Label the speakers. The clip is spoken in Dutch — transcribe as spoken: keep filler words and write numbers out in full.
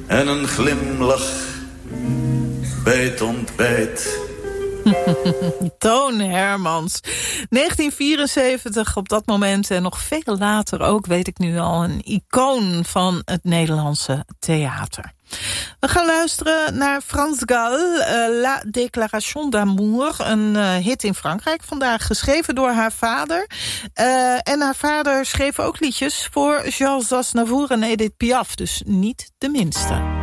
Speaker 1: en een glimlach bij het ontbijt.
Speaker 2: Toon Hermans. negentien vierenzeventig op dat moment en nog veel later ook, weet ik nu al, een icoon van het Nederlandse theater. We gaan luisteren naar Frans Gall, uh, La Déclaration d'Amour. Een uh, hit in Frankrijk vandaag, geschreven door haar vader. Uh, en haar vader schreef ook liedjes voor Georges Aznavour en Edith Piaf, dus niet de minste.